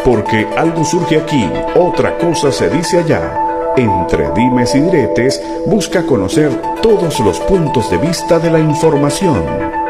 porque algo surge aquí, otra cosa se dice allá. Entre dimes y diretes, busca conocer todos los puntos de vista de la información.